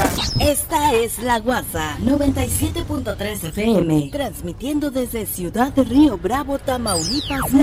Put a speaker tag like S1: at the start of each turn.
S1: Esta es La Guasa 97.3 FM, transmitiendo desde Ciudad de Río Bravo, Tamaulipas.